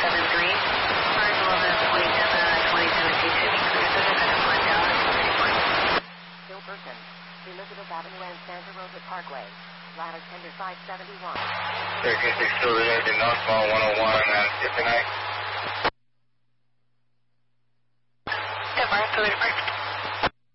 Elizabeth Avenue and Santa Rosa Parkway. Ladder tender 571. Staircase 6 still related northbound 101 and 59. Yeah, Mark,